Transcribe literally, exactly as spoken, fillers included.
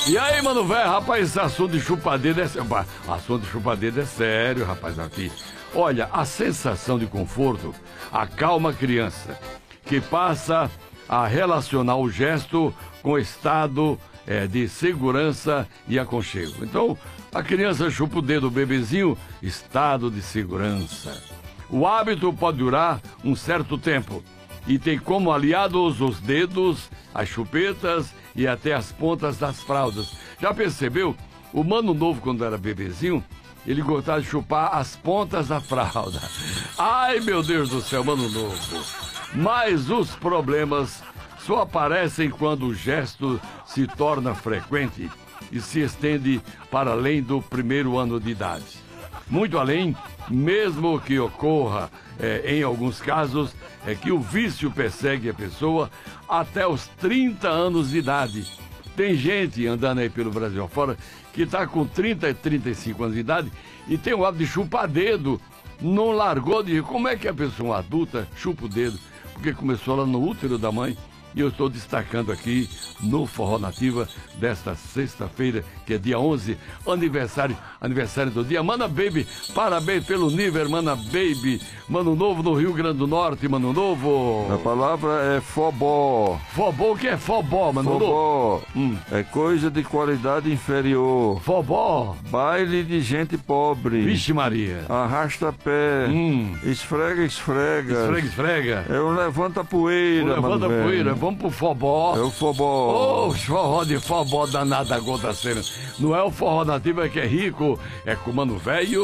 E aí, mano, velho, rapaz, esse assunto de chupadeira é sério. Assunto de chupadeira é sério, rapaz, aqui. Olha, a sensação de conforto acalma a criança, que passa a relacionar o gesto com o estado é, de segurança e aconchego. Então, a criança chupa o dedo do bebezinho, estado de segurança. O hábito pode durar um certo tempo e tem como aliados os dedos, as chupetas e até as pontas das fraldas. Já percebeu? O mano novo, quando era bebezinho, ele gostava de chupar as pontas da fralda. Ai, meu Deus do céu, mano novo. Mas os problemas só aparecem quando o gesto se torna frequente e se estende para além do primeiro ano de idade. Muito além, mesmo que ocorra, é, em alguns casos, é que o vício persegue a pessoa até os trinta anos de idade. Tem gente andando aí pelo Brasil afora que está com trinta e trinta e cinco anos de idade e tem o hábito de chupar dedo. Não largou de... Como é que a pessoa adulta chupa o dedo? Porque começou lá no útero da mãe. E eu estou destacando aqui no Forró Nativa desta sexta-feira, que é dia onze, aniversário, aniversário do dia. Mana Baby, parabéns pelo nível, Mana Baby. Mano Novo no Rio Grande do Norte, Mano Novo. A palavra é fobó. Fobó, o que é fobó, Mano Novo? Fobó hum. é coisa de qualidade inferior. Fobó. Baile de gente pobre. Vixe Maria. Arrasta pé. Hum. Esfrega, esfrega. Esfrega, esfrega. É o levanta poeira, o levanta mano, poeira. Vamos pro fobó. É o fobó. Ô, oh, forró de fobó danada acontecendo. Não é o Forró Nativa que é rico, é com o mano velho.